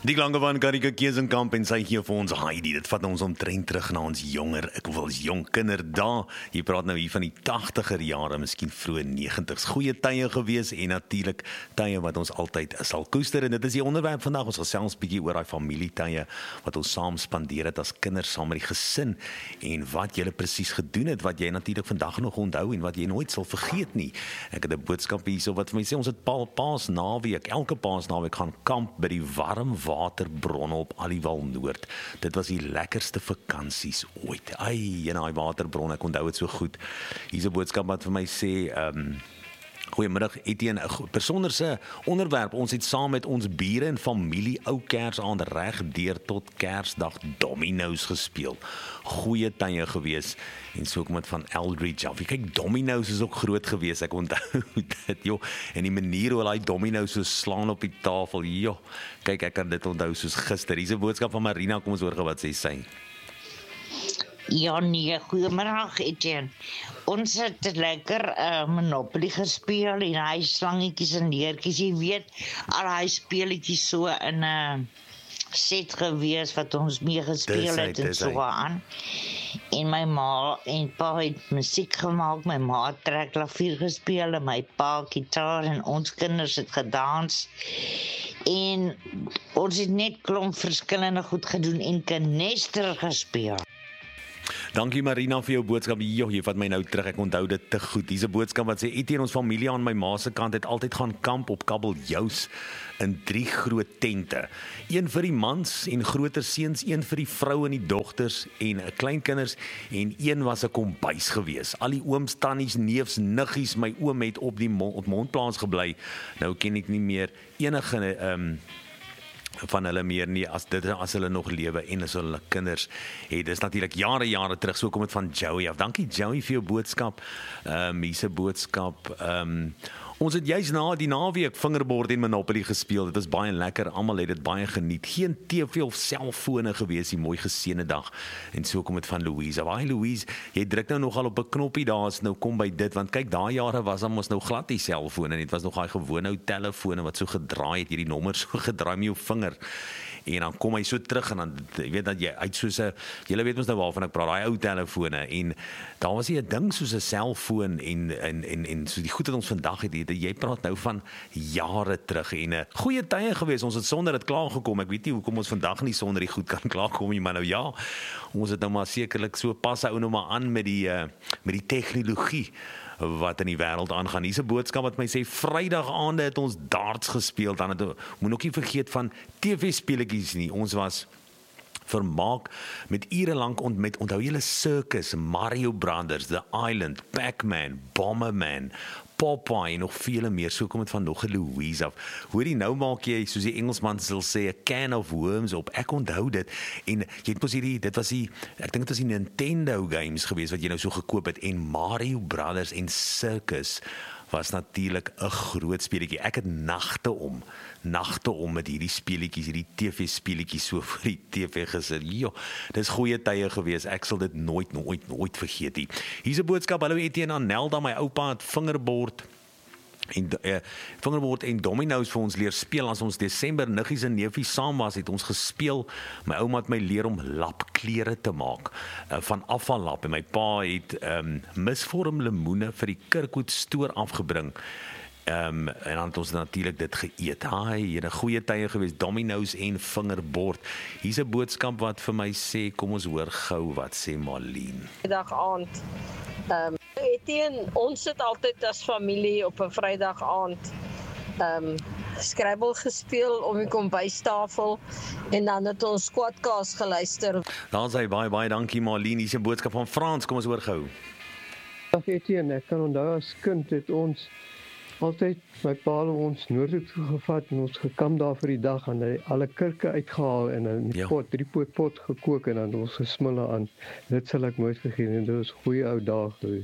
Die klanke van Karika Keesenkamp en sy gee vir ons Heidi. Dit vat ons omtrent terug na ons jonger, ek wil ons jong kinderdae. Jy praat nou hier van die 80er jare, miskien vroeë 90s. Goeie tye gewees en natuurlik tye wat ons altyd sal koester. En dit is die onderwerp vandag. Ons gesels bietjie oor daai familietye wat ons saam spandeer het as kinders saam met die gesin en wat jy presies gedoen het, wat jy natuurlik vandag nog onthou en wat jy nooit sal vergeet nie. Ek het 'n boodskap hierso wat vir my sê ons het Paasnaweek, elke Paasnaweek gaan kamp by die warm waterbronne op Aliwal Noord. Dit was die lekkerste vakansies ooit. Ai, en daai waterbronne, ek onthou dit so goed. Hier's 'n boodskap wat vir my sê, goeiemiddag Etienne, 'n besonderse onderwerp. Ons het saam met ons bure en familie ou Kersaand reg deur tot Kersdag domino's gespeel. Goeie tye gewees. En so kom dit van Eldridge af. Kyk, domino's is ook groot gewees. Ek onthou dit, joh. En die manier hoe daai domino's so slaan op die tafel, joh. Kyk, ek kan dit onthou soos gister. Hier's 'n boodskap van Marina, kom ons hoor wat sê sy. Ja nee, goeiemiddag Etienne. Ons het lekker Monopoly gespeel en hy slangetjies en leertjies, jy weet, al hy speletjies so in 'n set gewees wat ons mee gespeel het en so aan. En my ma en pa het musiek gemaak, my ma het trekklavier gespeel en my pa gitaar en ons kinders het gedans. En ons het net klomp verskillende goed gedoen en kanester gespeel. Dankie Marina vir jou boodskap. Jo, jy vat my nou terug, ek onthou dit te goed. Hier's 'n boodskap wat sê, Etienne, ons familie aan my ma se kant het altyd gaan kamp op Kabeljous in 3 groot tente. Een vir die mans en groter seuns, een vir die vroue en die dogters en kleinkinders en een was 'n kombuis gewees. Al die ooms, tannies, neefs, niggies, my oom het op die Mondplaas gebly. Nou ken ek nie meer enige van hulle meer nie as hulle nog lewe en as hulle kinders het. Dis natuurlik jare terug. So kom dit van Joey af. Dankie Joey vir jou boodskap. Hier's 'n boodskap. Ons het juis na die naweek fingerbord en Monopoly gespeel. Dit was baie lekker. Almal het dit baie geniet. Geen TV of selfone gewees, die mooi geseënde dag. En so kom dit van Louise. Waar Louise, jy druk nou nogal op 'n knoppie daar as nou kom by dit, want kyk, daai jare was dan mos nou glad die selfone en dit was nog daai gewone ou telefone wat so gedraai het, hierdie nommer so gedraai met jou vinger. En dan kom hy so terug en dan, jy weet dat jy uit soos 'n, julle weet ons nou waarvan ek praat, daai ou telefone, en daar was nie 'n ding soos 'n selfoon en so die goed wat ons vandag het, jy praat nou van jare terug en 'n goeie tye gewees. Ons het sonder dit klaar gekom. Ek weet nie hoekom ons vandag nie sonder die goed kan klaarkom nie, maar nou ja, ons het nou maar sekerlik so pas ou nou maar aan met die tegnologie wat in die wêreld aangaan. Hier's 'n boodskap wat my sê, Vrydag-aande het ons darts gespeel, dan moet ook nie vergeet van TV-speletjies nie. Ons was vermaak met ure lank onthou julle Circus, Mario Brothers, The Island, Pac-Man, Bomberman, Popeye en nog vele meer. So kom dit van nog 'n Louise af. Hoorie, nou maak jy, soos die Engelsman sal sê, 'n can of worms op. Ek onthou dit. En jy het mos dit was ek dink dit was die Nintendo games gewees wat jy nou so gekoop het, en Mario Brothers en Circus was natuurlik 'n groot speletjie. Ek het nagte om met hierdie speletjies, hierdie TV-speletjies so vir die TV gesit. Jo, dis goeie tye gewees. Ek sal dit nooit vergeet nie. Hier's 'n boodskap. Hallo Etienne, aan Nelda, my oupa het fingerbord en domino's vir ons leer speel. As ons Desember niggies en neefies saam was, het ons gespeel. My ouma het my leer om lapklere te maak van afvallap, en my pa het misvorm lemoene vir die Kirkwood stoor afgebring. En dan het ons natuurlik dit geëet. Haai, 'n goeie tye gewees, domino's en fingerbord. Hier's 'n boodskap wat vir my sê, kom ons hoor gou wat sê Marlene. Vrydag aand. Etienne, ons sit altyd as familie op 'n Vrydag aand Scrabble gespeel om die kombuistafel en dan het ons Squadcast geluister. Dan sê baie dankie Marlene. Hier's 'n boodskap van Frans, kom ons hoor gou. Dag Etienne, ek kan onthou as kind het ons altyd my pa ons Noordhoek toe gevat en ons gekamp daar vir die dag en hy alle kurke uitgehaal en in die pot, 3-pot gekook en dan ons gesmille aan. Dit sal ek nooit vergeet en dit was goeie ou dae gewees.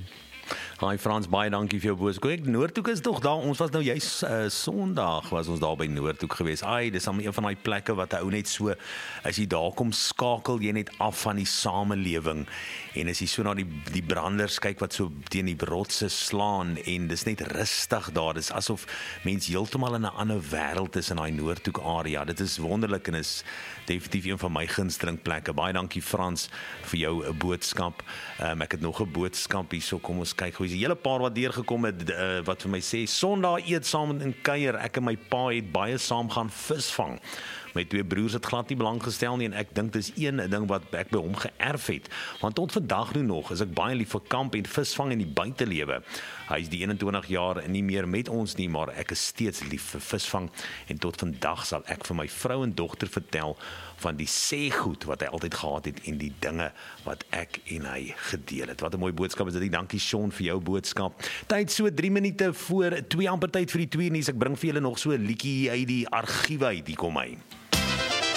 Hi Frans, baie dankie vir jou boodskap. Ek Noordhoek is tog daar. Ons was nou juis Sondag was ons daar by Noordhoek geweest. Dis al een van daai plekke wat 'n ou net so as jy daar kom skakel jy net af van die samelewing en as jy so na die branders kyk wat so teen die rotse slaan en dis net rustig daar. Dis asof mens heeltemal in 'n ander wêreld is in daai Noordhoek area. Dit is wonderlik en is definitief een van my gunsteling plekke. Baie dankie Frans vir jou boodskap. Ek het nog 'n boodskap hierso. Kom ons kyk. Is 'n hele paar wat deurgekom het wat vir my sê Sondag eet saam in kuier. Ek en my pa het baie saam gaan visvang. My twee broers het glad nie belang gestel nie en ek dink dis een ding wat ek by hom geërf het. Want tot vandag nu nog is ek baie lief vir kamp en visvang in die buitelewe. Hy is die 21 jaar nie meer met ons nie, maar ek is steeds lief vir visvang en tot vandag sal ek vir my vrou en dogter vertel van die sêgoed wat hy altyd gehad het en die dinge wat ek en hy gedeel het. Wat 'n mooi boodskap is dit. Dankie Sean vir jou boodskap. Tyd so 3 minute voor 2 amper tyd vir die 2 nuus. Ek bring vir julle nog so 'n liedjie uit die argiewe uit. Hier kom hy.